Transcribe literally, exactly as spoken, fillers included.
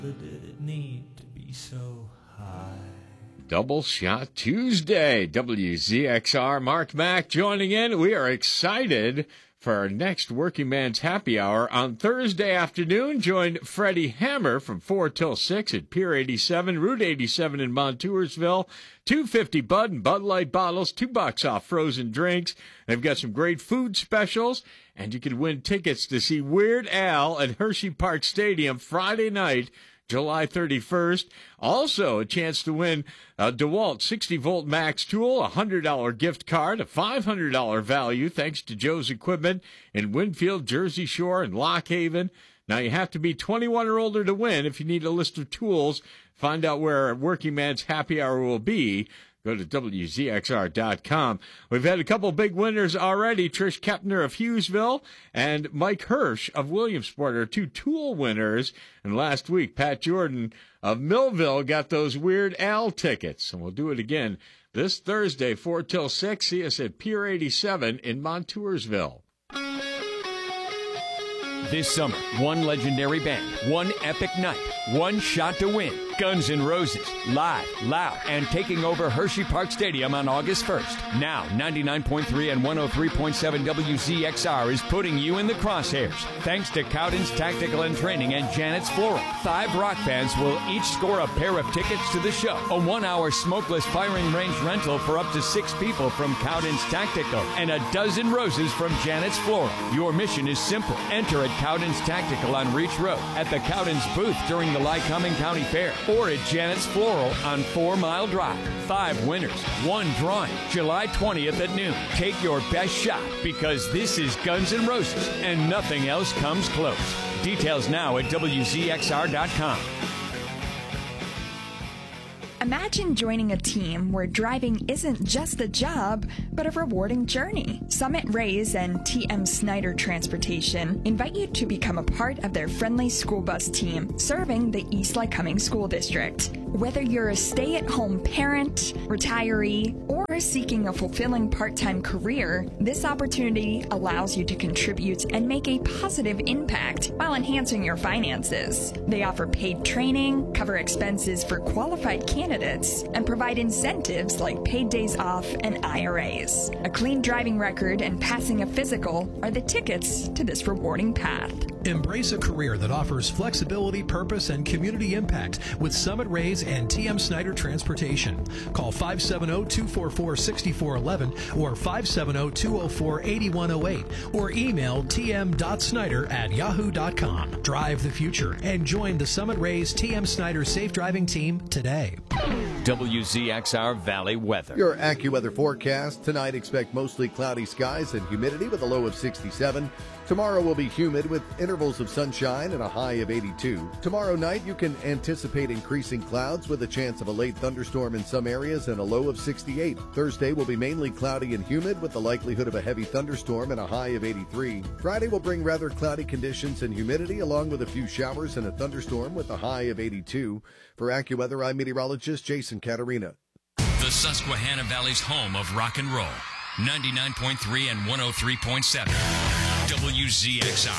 But did it need to be so high? Double Shot Tuesday. W Z X R, Mark Mack joining in. We are excited for our next Working Man's Happy Hour on Thursday afternoon. Join Freddie Hammer from four till six at Pier eighty-seven, Route eighty-seven in Montoursville. two fifty Bud and Bud Light bottles, two bucks off frozen drinks. They've got some great food specials, and you can win tickets to see Weird Al at Hershey Park Stadium Friday night, July thirty-first. Also, a chance to win a DeWalt sixty volt max tool, a one hundred dollars gift card, a five hundred dollars value thanks to Joe's Equipment in Winfield, Jersey Shore, and Lock Haven. Now, you have to be twenty-one or older to win. If you need a list of tools, find out where Working Man's Happy Hour will be. Go to W Z X R dot com. We've had a couple big winners already. Trish Kepner of Hughesville and Mike Hirsch of Williamsport are two tool winners. And last week, Pat Jordan of Millville got those Weird Al tickets. And we'll do it again this Thursday, four till six. See us at Pier eighty-seven in Montoursville. This summer, one legendary band, one epic night, one shot to win. Guns N' Roses, live, loud, and taking over Hershey Park Stadium on August first. Now, ninety-nine point three and one oh three point seven W Z X R is putting you in the crosshairs. Thanks to Cowden's Tactical and Training and Janet's Floral. Five rock bands will each score a pair of tickets to the show. A one-hour smokeless firing range rental for up to six people from Cowden's Tactical, and a dozen roses from Janet's Floral. Your mission is simple. Enter at Cowden's Tactical on Reach Road, at the Cowden's booth during the Lycoming County Fair, or at Janet's Floral on Four Mile Drive. Five winners, one drawing, July twentieth at noon. Take your best shot, because this is Guns N' Roses, and nothing else comes close. Details now at W Z X R dot com. Imagine joining a team where driving isn't just a job, but a rewarding journey. Summit Rays and T M Snyder Transportation invite you to become a part of their friendly school bus team serving the East Lycoming School District. Whether you're a stay-at-home parent, retiree, or seeking a fulfilling part-time career, this opportunity allows you to contribute and make a positive impact while enhancing your finances. They offer paid training, cover expenses for qualified candidates, and provide incentives like paid days off and I R As. A clean driving record and passing a physical are the tickets to this rewarding path. Embrace a career that offers flexibility, purpose, and community impact with Summit Rays and T M Snyder Transportation. Call five seven zero, two four four, six four one one or five seven zero, two zero four, eight one zero eight or email t m dot snyder at yahoo dot com. Drive the future and join the Summit Rays T M Snyder Safe Driving Team today. W Z X R Valley weather. Your AccuWeather forecast. Tonight, expect mostly cloudy skies and humidity with a low of sixty-seven. Tomorrow will be humid with intervals of sunshine and a high of eighty-two. Tomorrow night, you can anticipate increasing clouds with a chance of a late thunderstorm in some areas and a low of sixty-eight. Thursday will be mainly cloudy and humid with the likelihood of a heavy thunderstorm and a high of eighty-three. Friday will bring rather cloudy conditions and humidity along with a few showers and a thunderstorm with a high of eighty-two. For AccuWeather, I'm meteorologist Jason Caterina. The Susquehanna Valley's home of rock and roll. ninety-nine point three and one oh three point seven. W Z X R.